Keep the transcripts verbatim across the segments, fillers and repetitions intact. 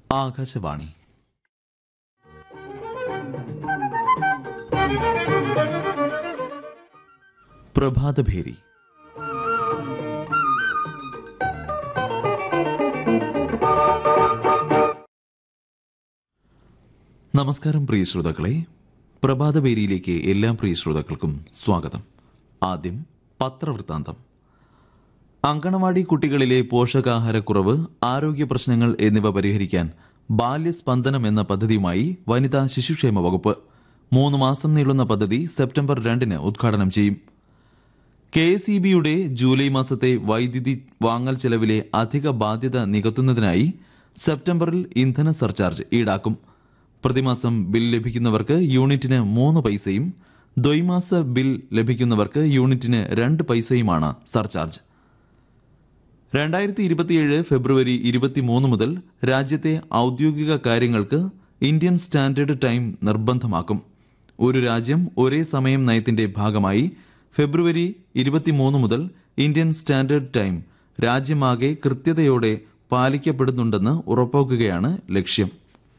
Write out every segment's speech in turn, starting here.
ആകാശവാണി. പ്രഭാതഭേരി. നമസ്കാരം പ്രിയ ശ്രോതാക്കളെ. പ്രഭാതഭേരിയിലേക്ക് എല്ലാ പ്രിയ ശ്രോതാക്കൾക്കും സ്വാഗതം. ആദ്യം പത്രവൃത്താന്തം. അങ്കണവാടി കുട്ടികളിലെ പോഷകാഹാരക്കുറവ്, ആരോഗ്യ പ്രശ്നങ്ങൾ എന്നിവ പരിഹരിക്കാൻ ബാല്യസ്പന്ദനം എന്ന പദ്ധതിയുമായി വനിതാ ശിശുക്ഷേമ വകുപ്പ് മൂന്ന് മാസം നീളുന്ന പദ്ധതി സെപ്റ്റംബർ രണ്ടിന് ഉദ്ഘാടനം ചെയ്യും. കെ എസ് ഇ ബിയുടെ ജൂലൈ മാസത്തെ വൈദ്യുതി വാങ്ങൽ ചെലവിലെ അധിക ബാധ്യത നികത്തുന്നതിനായി സെപ്റ്റംബറിൽ ഇന്ധന സർചാർജ് ഈടാക്കും. പ്രതിമാസം ബിൽ ലഭിക്കുന്നവർക്ക് യൂണിറ്റിന് മൂന്ന് പൈസയും ദ്വൈമാസ ബിൽ ലഭിക്കുന്നവർക്ക് യൂണിറ്റിന് രണ്ട് പൈസയുമാണ് സർചാർജ്. രണ്ടായിരത്തി ഇരുപത്തിയേഴ് ഫെബ്രുവരി ഇരുപത്തിമൂന്ന് മുതൽ രാജ്യത്തെ ഔദ്യോഗിക കാര്യങ്ങൾക്ക് ഇന്ത്യൻ സ്റ്റാൻഡേർഡ് ടൈം നിർബന്ധമാക്കും. ഒരു രാജ്യം ഒരേ സമയം നയത്തിന്റെ ഭാഗമായി ഫെബ്രുവരി ഇരുപത്തിമൂന്ന് മുതൽ ഇന്ത്യൻ സ്റ്റാൻഡേർഡ് ടൈം രാജ്യമാകെ കൃത്യതയോടെ പാലിക്കപ്പെടുന്നുണ്ടെന്ന് ഉറപ്പാക്കുകയാണ് ലക്ഷ്യം.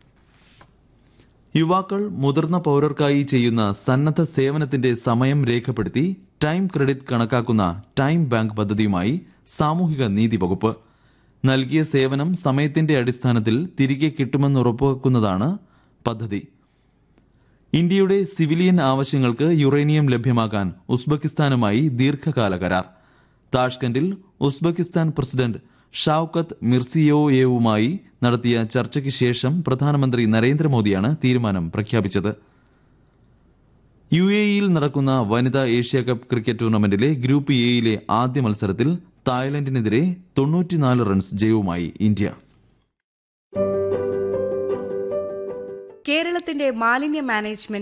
യുവാക്കൾ മുതിർന്ന പൌരർക്കായി ചെയ്യുന്ന സന്നദ്ധ സേവനത്തിന്റെ സമയം രേഖപ്പെടുത്തി ടൈം ക്രെഡിറ്റ് കണക്കാക്കുന്ന ടൈം ബാങ്ക് പദ്ധതിയുമായി സാമൂഹിക നീതി വകുപ്പ് നൽകിയ സേവനം സമയത്തിന്റെ അടിസ്ഥാനത്തിൽ തിരികെ കിട്ടുമെന്ന് ഉറപ്പാക്കുന്നതാണ് പദ്ധതി. ഇന്ത്യയുടെ സിവിലിയൻ ആവശ്യങ്ങൾക്ക് യുറേനിയം ലഭ്യമാക്കാൻ ഉസ്ബെക്കിസ്ഥാനുമായി ദീർഘകാല കരാർ. താഷ്കന്റിൽ ഉസ്ബെക്കിസ്ഥാൻ പ്രസിഡന്റ് ഷൌക്കത്ത് മിർസിയോയേവുമായി നടത്തിയ ചർച്ചയ്ക്ക് ശേഷം പ്രധാനമന്ത്രി നരേന്ദ്രമോദിയാണ് തീരുമാനം പ്രഖ്യാപിച്ചത്. യു എ ഇയിൽ നടക്കുന്ന വനിതാ ഏഷ്യാകപ്പ് ക്രിക്കറ്റ് ടൂർണമെന്റിലെ ഗ്രൂപ്പ് എയിലെ ആദ്യ മത്സരത്തിൽ തായ്ലൻഡിനെതിരെ തൊണ്ണൂറ്റിനാല് റൺസ് ജയവുമായി ഇന്ത്യ. കേരളത്തിന്റെ മാലിന്യ മാനേജ്മെന്റ്